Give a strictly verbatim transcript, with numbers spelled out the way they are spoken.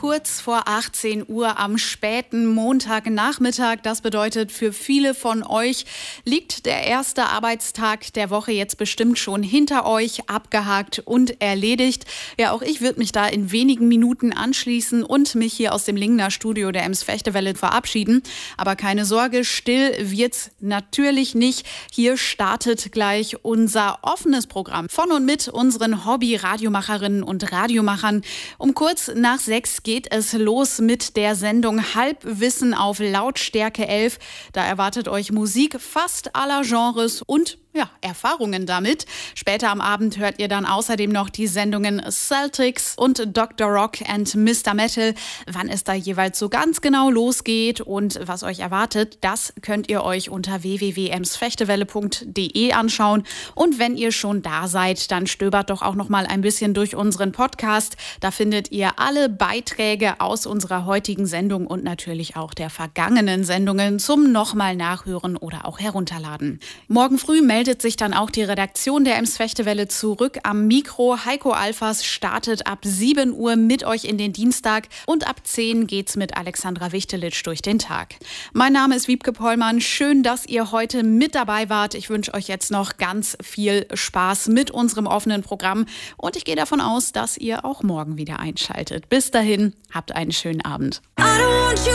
kurz vor achtzehn Uhr am späten Montagnachmittag. Das bedeutet, für viele von euch liegt der erste Arbeitstag der Woche jetzt bestimmt schon hinter euch, abgehakt und erledigt. Ja, auch ich würde mich da in wenigen Minuten anschließen und mich hier aus dem Lingner Studio der Ems-Fechtewelle verabschieden. Aber keine Sorge, still wird's natürlich nicht. Hier startet gleich unser offenes Programm von und mit unseren Hobby-Radiomacherinnen und Radiomachern. Um kurz nach sechs geht es los mit der Sendung Halbwissen auf Lautstärke elf. Da erwartet euch Musik fast aller Genres und ja, Erfahrungen damit. Später am Abend hört ihr dann außerdem noch die Sendungen Celtics und Doktor Rock and Mister Metal. Wann es da jeweils so ganz genau losgeht und was euch erwartet, das könnt ihr euch unter w w w punkt ems fechtewelle punkt d e anschauen. Und wenn ihr schon da seid, dann stöbert doch auch noch mal ein bisschen durch unseren Podcast. Da findet ihr alle Beiträge aus unserer heutigen Sendung und natürlich auch der vergangenen Sendungen zum nochmal nachhören oder auch herunterladen. Morgen früh meldet sich dann auch die Redaktion der Ems-Fechtewelle zurück am Mikro. Heiko Alfers startet ab sieben Uhr mit euch in den Dienstag und ab zehn geht's mit Alexandra Wichtelitsch durch den Tag. Mein Name ist Wiebke Pollmann. Schön, dass ihr heute mit dabei wart. Ich wünsche euch jetzt noch ganz viel Spaß mit unserem offenen Programm und ich gehe davon aus, dass ihr auch morgen wieder einschaltet. Bis dahin, habt einen schönen Abend. I don't want you